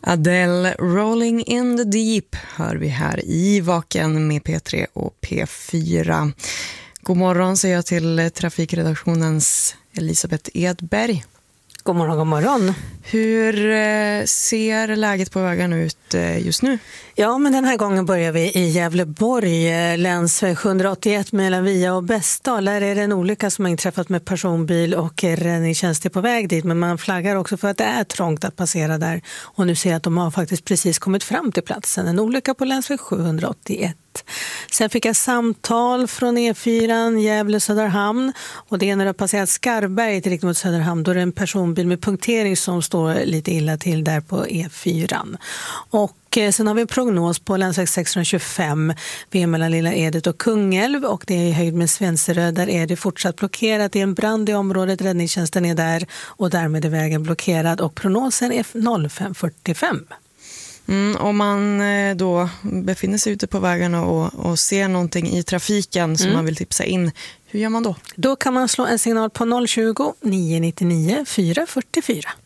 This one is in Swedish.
Adele, Rolling in the Deep hör vi här i Vaken med P3 och P4. God morgon säger jag till trafikredaktionens Elisabeth Edberg. God morgon, god morgon. Hur ser läget på vägarna ut just nu? Ja, men den här gången börjar vi i Gävleborg, länsväg 781 mellan Via och Bästdal. Där är det en olycka som har inträffat med personbil och räddningstjänst är på väg dit. Men man flaggar också för att det är trångt att passera där. Och nu ser jag att de har faktiskt precis kommit fram till platsen. En olycka på länsväg 781. Sen fick jag samtal från E4 Gävle-Söderhamn och det är när det har passerat Skarberg till riktning mot Söderhamn. Då är det en personbil med punktering som står lite illa till där på E4. Och sen har vi en prognos på länsväg 625 mellan Lilla Edet och Kungälv och det är i höjd med Svenseröd. Där är det fortsatt blockerat. Det är en brand i området, räddningstjänsten är där och därmed är vägen blockerad och prognosen är 05:45. Om man då befinner sig ute på vägarna och ser någonting i trafiken som man vill tipsa in, hur gör man då? Då kan man slå en signal på 020 999 444.